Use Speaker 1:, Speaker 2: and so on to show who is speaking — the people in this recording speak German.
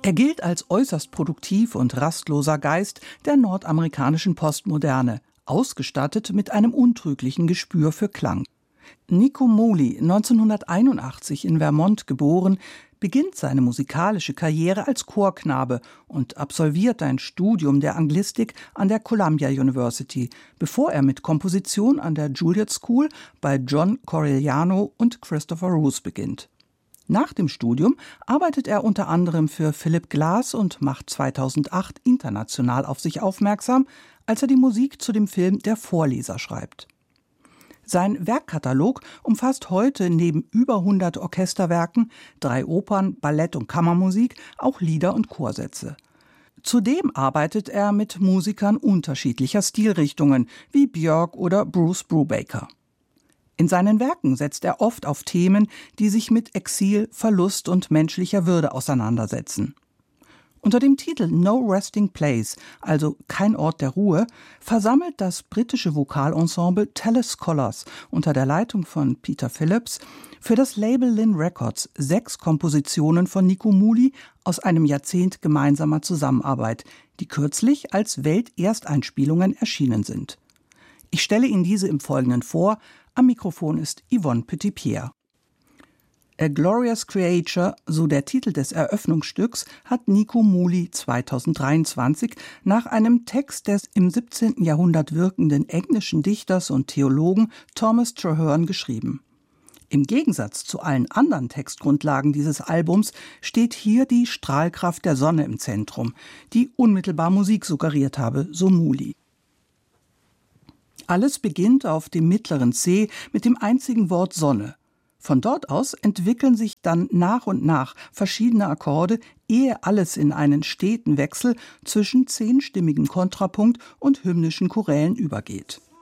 Speaker 1: Er gilt als äußerst produktiv und rastloser Geist der nordamerikanischen Postmoderne, ausgestattet mit einem untrüglichen Gespür für Klang. Nico Muhly, 1981 in Vermont geboren, beginnt seine musikalische Karriere als Chorknabe und absolviert ein Studium der Anglistik an der Columbia University, bevor er mit Komposition an der Juilliard School bei John Corigliano und Christopher Roos beginnt. Nach dem Studium arbeitet er unter anderem für Philip Glass und macht 2008 international auf sich aufmerksam, als er die Musik zu dem Film Der Vorleser schreibt. Sein Werkkatalog umfasst heute neben über 100 Orchesterwerken, 3 Opern, Ballett und Kammermusik auch Lieder und Chorsätze. Zudem arbeitet er mit Musikern unterschiedlicher Stilrichtungen wie Björk oder Bruce Brubaker. In seinen Werken setzt er oft auf Themen, die sich mit Exil, Verlust und menschlicher Würde auseinandersetzen. Unter dem Titel No Resting Place, also kein Ort der Ruhe, versammelt das britische Vokalensemble Telescholars unter der Leitung von Peter Phillips für das Label Linn Records 6 Kompositionen von Nico Muhly aus einem Jahrzehnt gemeinsamer Zusammenarbeit, die kürzlich als Weltersteinspielungen erschienen sind. Ich stelle Ihnen diese im Folgenden vor. Am Mikrofon ist Yvonne Petitpierre. A Glorious Creature, so der Titel des Eröffnungsstücks, hat Nico Muhly 2023 nach einem Text des im 17. Jahrhundert wirkenden englischen Dichters und Theologen Thomas Traherne geschrieben. Im Gegensatz zu allen anderen Textgrundlagen dieses Albums steht hier die Strahlkraft der Sonne im Zentrum, die unmittelbar Musik suggeriert habe, so Muhly. Alles beginnt auf dem mittleren C mit dem einzigen Wort Sonne. Von dort aus entwickeln sich dann nach und nach verschiedene Akkorde, ehe alles in einen steten Wechsel zwischen 10-stimmigem Kontrapunkt und hymnischen Chorälen übergeht.